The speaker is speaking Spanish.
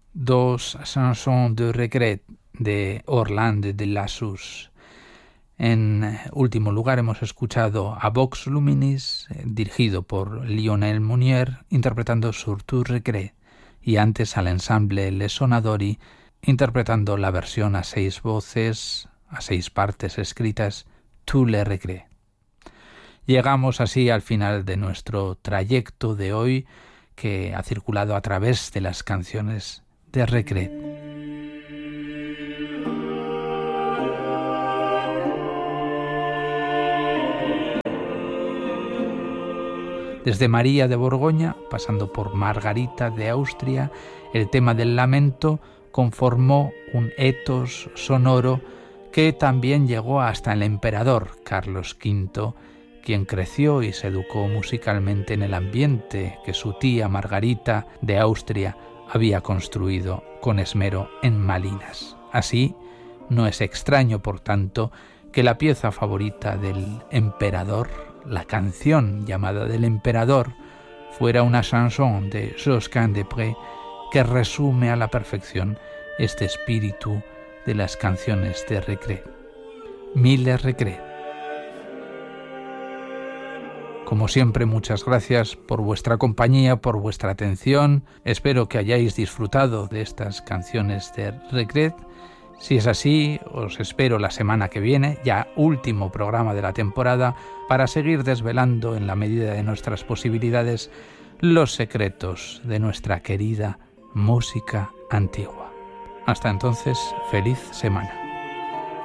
dos chansons de regret de Orlando de Lassus. En último lugar hemos escuchado a Vox Luminis, dirigido por Lionel Munier, interpretando Surtout Regret, y antes al ensamble Les Sonadori, interpretando la versión a 6 voces, a 6 partes escritas, Tous les regrets. Llegamos así al final de nuestro trayecto de hoy, que ha circulado a través de las canciones de regret. Desde María de Borgoña, pasando por Margarita de Austria, el tema del lamento conformó un ethos sonoro que también llegó hasta el emperador Carlos V, quien creció y se educó musicalmente en el ambiente que su tía Margarita de Austria había construido con esmero en Malinas. Así, no es extraño, por tanto, que la pieza favorita del emperador, la canción llamada del emperador, fuera una chanson de Josquin des Prez que resume a la perfección este espíritu de las canciones de regret. Mille regrets. Como siempre, muchas gracias por vuestra compañía, por vuestra atención. Espero que hayáis disfrutado de estas canciones de regret. Si es así, os espero la semana que viene, ya último programa de la temporada, para seguir desvelando en la medida de nuestras posibilidades los secretos de nuestra querida música antigua. Hasta entonces, feliz semana.